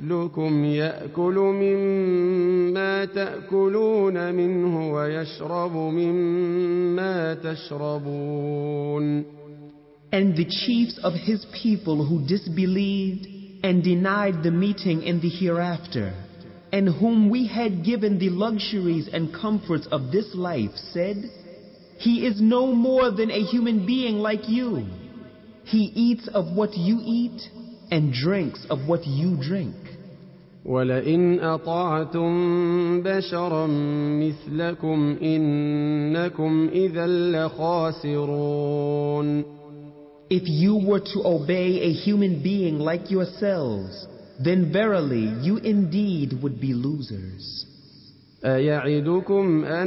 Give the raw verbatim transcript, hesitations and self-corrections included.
مثلكم يأكل مما تأكلون منه ويشرب مما تشربون. And the chiefs of his people who disbelieved and denied the meeting in the hereafter, and whom we had given the luxuries and comforts of this life, said, He is no more than a human being like you. He eats of what you eat and drinks of what you drink. وَلَئِنْ أَطَعْتُمْ بَشَرًا مِثْلَكُمْ إِنَّكُمْ إِذًا لَخَاسِرُونَ. If you were to obey a human being like yourselves, then verily you indeed would be losers. أَيَعِدُكُمْ أَنَّ